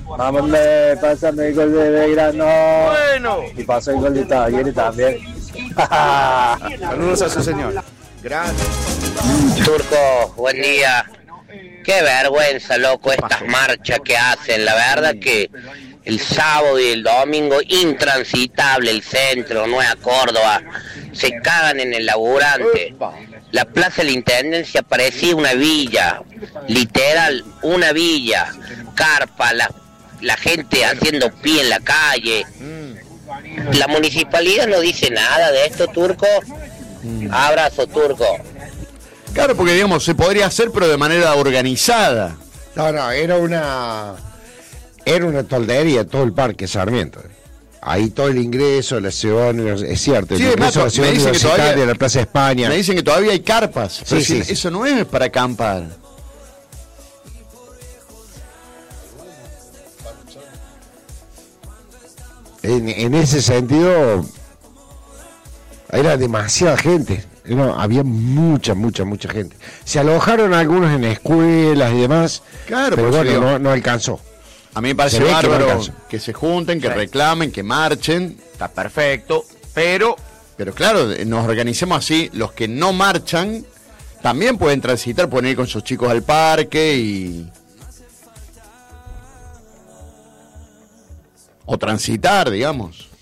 Mámame, pásame el gol de Belgrano. Bueno. Y pasó el gol de Talleres también. Saludos a su señor. Gracias. Turco, buen día. Qué vergüenza, loco, estas marchas que hacen. La verdad que el sábado y el domingo, intransitable el centro, Nueva Córdoba. Se cagan en el laburante. La Plaza de la Intendencia parecía una villa. Literal, una villa. Carpa, la gente haciendo pie en la calle. La municipalidad no dice nada de esto, Turco. Abrazo, Turco. Claro, porque digamos, se podría hacer, pero de manera organizada. No, era una toldería todo el Parque Sarmiento. Ahí todo el ingreso, la ciudad, es cierto, el Sí, ingreso a la ciudad universitaria, la Plaza España. Me dicen que todavía hay carpas. Pero Sí. Eso no es para acampar. En ese sentido, era demasiada gente. Había mucha gente. Se alojaron algunos en escuelas y demás, Claro, pero por eso bueno, digo. no alcanzó. A mí me parece Se ve que no bárbaro alcanza. que se junten, que reclamen, que marchen. Está perfecto, pero Pero claro, nos organicemos así. Los que no marchan también pueden transitar, pueden ir con sus chicos al parque o transitar, digamos.